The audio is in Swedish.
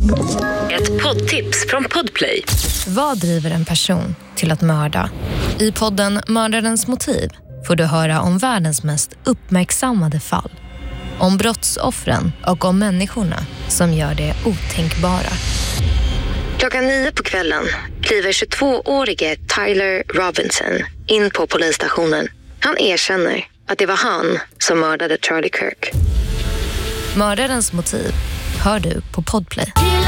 Ett poddtips från Podplay. Vad driver en person till att mörda? I podden Mördarens motiv får du höra om världens mest uppmärksammade fall. Om brottsoffren och om människorna som gör det otänkbara. 9:00 på kvällen kliver 22-årige Tyler Robinson in på polisstationen. Han erkänner att det var han som mördade Charlie Kirk. Mördarens motiv hör du på Podplay.